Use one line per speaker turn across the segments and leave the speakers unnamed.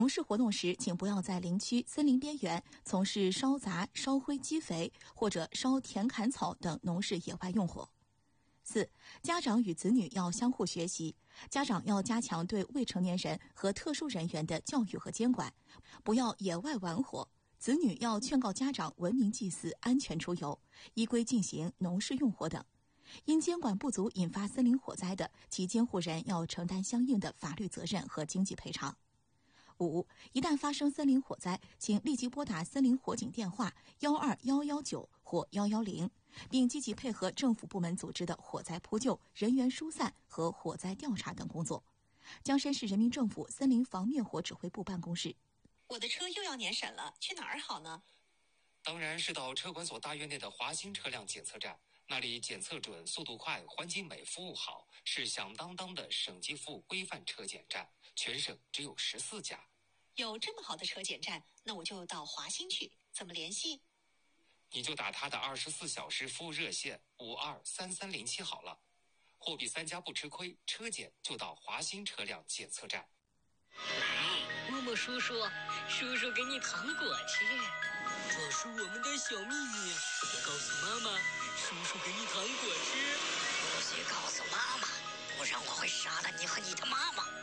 从事活动时，请不要在林区、森林边缘从事烧杂、烧灰积肥或者烧田砍草等农事野外用火。4. 家长与子女要相互学习，家长要加强对未成年人和特殊人员的教育和监管，不要野外玩火。子女要劝告家长文明祭祀、安全出游，依规进行农事用火等。因监管不足引发森林火灾的，其监护人要承担相应的法律责任和经济赔偿。5. 一旦发生森林火灾，请立即拨打森林火警电话12119或110，并积极配合政府部门组织的火灾扑救、人员疏散和火灾调查等工作。江山市人民政府森林防灭火指挥部办公室。
我的车又要年审了，去哪儿好呢？
当然是到车管所大院内的华新车辆检测站，那里检测准、速度快、环境美、服务好，是响当当的省级服务规范车检站，全省只有14家。
有这么好的车检站，那我就到华新去，怎么联系？
你就打他的24小时服务热线523307好了。货比三家不吃亏，车检就到华新车辆检测站。
默默叔叔，叔叔给你糖果吃，
这是我们的小秘密，别告诉妈妈。叔叔给你糖果吃，
不许告诉妈妈，不然我会杀了你和你的妈妈。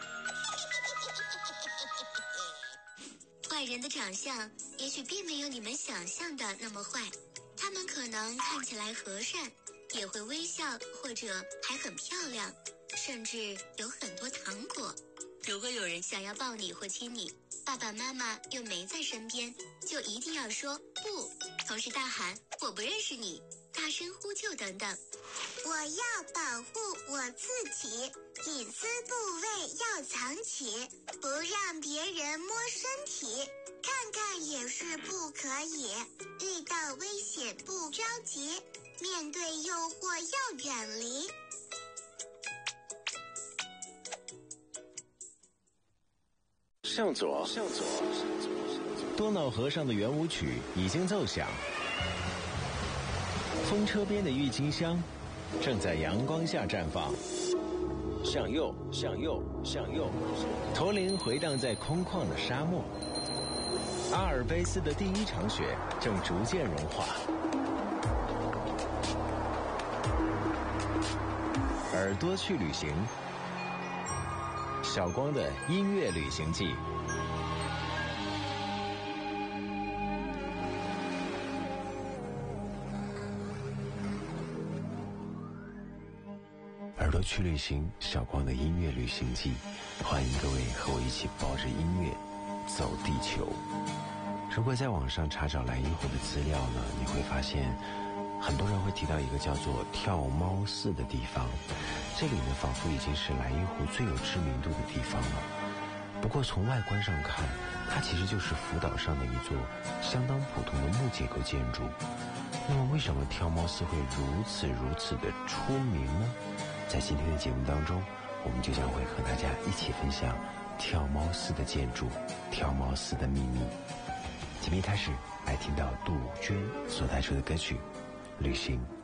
坏人的长相也许并没有你们想象的那么坏，他们可能看起来和善，也会微笑，或者还很漂亮，甚至有很多糖果。如果有人想要抱你或亲你，爸爸妈妈又没在身边，就一定要说不，同时大喊我不认识你，大声呼救等等。
我要保护我自己，隐私部位要藏起，不让别人摸身体，看看也是不可以。遇到危险不着急，面对诱惑要远离。
向左，多瑙河上的圆舞曲已经奏响，风车边的郁金香正在阳光下绽放。向右，向右，向右，驼铃回荡在空旷的沙漠。阿尔卑斯的第一场雪正逐渐融化。耳朵去旅行，小光的音乐旅行记。耳朵去旅行，小光的音乐旅行记，欢迎各位和我一起抱着音乐走地球。如果在网上查找蓝阴湖的资料呢，你会发现很多人会提到一个叫做跳猫寺的地方，这里呢仿佛已经是蓝阴湖最有知名度的地方了。不过从外观上看，它其实就是福岛上的一座相当普通的木结构建筑。那么为什么跳猫寺会如此的出名呢？在今天的节目当中，我们就将会和大家一起分享跳猫寺的建筑，跳猫寺的秘密。节目一开始来听到杜鹃所带出的歌曲《旅行》。